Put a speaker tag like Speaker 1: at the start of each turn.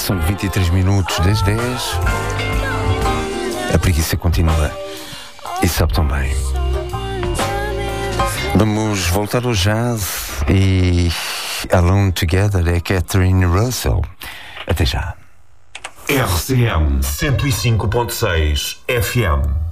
Speaker 1: São 23 minutos das 10. A preguiça continua. E sabe tão bem. Vamos voltar ao jazz e Alone Together é Catherine Russell. Até já.
Speaker 2: RCM 105.6 FM.